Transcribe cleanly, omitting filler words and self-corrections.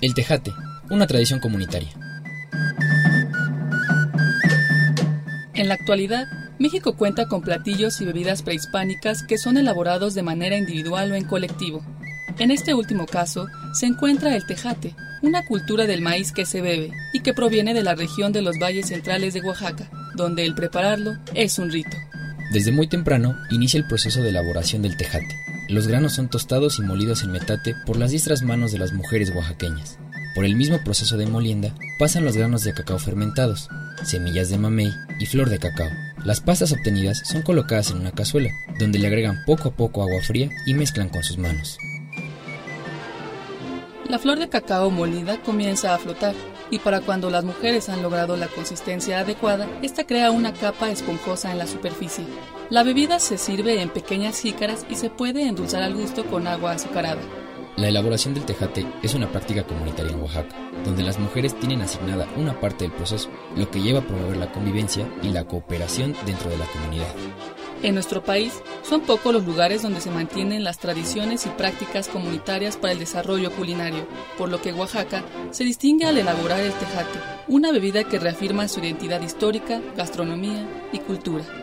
El tejate, una tradición comunitaria. En la actualidad, México cuenta con platillos y bebidas prehispánicas que son elaborados de manera individual o en colectivo. En este último caso, se encuentra el tejate, una cultura del maíz que se bebe y que proviene de la región de los valles centrales de Oaxaca, donde el prepararlo es un rito. Desde muy temprano inicia el proceso de elaboración del tejate. Los granos son tostados y molidos en metate por las diestras manos de las mujeres oaxaqueñas. Por el mismo proceso de molienda pasan los granos de cacao fermentados, semillas de mamey y flor de cacao. Las pastas obtenidas son colocadas en una cazuela, donde le agregan poco a poco agua fría y mezclan con sus manos. La flor de cacao molida comienza a flotar, y para cuando las mujeres han logrado la consistencia adecuada, esta crea una capa esponjosa en la superficie. La bebida se sirve en pequeñas jícaras y se puede endulzar al gusto con agua azucarada. La elaboración del tejate es una práctica comunitaria en Oaxaca, donde las mujeres tienen asignada una parte del proceso, lo que lleva a promover la convivencia y la cooperación dentro de la comunidad. En nuestro país, son pocos los lugares donde se mantienen las tradiciones y prácticas comunitarias para el desarrollo culinario, por lo que Oaxaca se distingue al elaborar el tejate, una bebida que reafirma su identidad histórica, gastronomía y cultura.